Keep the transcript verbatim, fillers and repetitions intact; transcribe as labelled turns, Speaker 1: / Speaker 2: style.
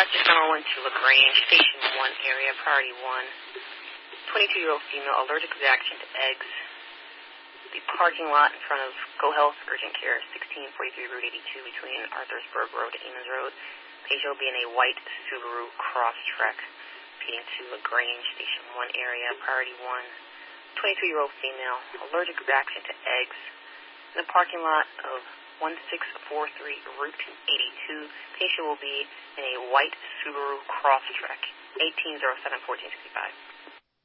Speaker 1: Doctor Summerlin to LaGrange, Station one area, Priority one. twenty-two-year-old female, allergic reaction to eggs. The parking lot in front of Go Health Urgent Care, sixteen forty-three Route eighty-two between Arthur'sburg Road and Amons Road. Patient will be in a white Subaru Crosstrek, heading to LaGrange, Station one area, Priority one. twenty-two-year-old female, allergic reaction to eggs. In the parking lot of sixteen forty-three Route eighty-two, patient will be in a white Subaru Crosstrek, eighteen oh seven fourteen sixty-five.